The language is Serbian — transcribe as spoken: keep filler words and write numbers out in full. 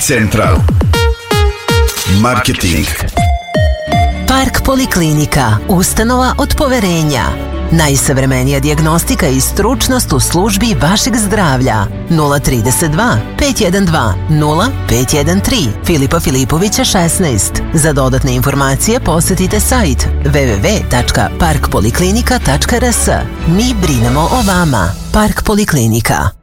Central Marketing. Park Poliklinika, ustanova od poverenja. Najsavremenija dijagnostika i stručnost u službi vašeg zdravlja. nula trideset dva pet jedan dva nula pet jedan tri, Filipa Filipovića šesnaest. Za dodatne informacije posetite sajt w w w tačka park poliklinika tačka r s. Mi brinemo o vama. Park Poliklinika.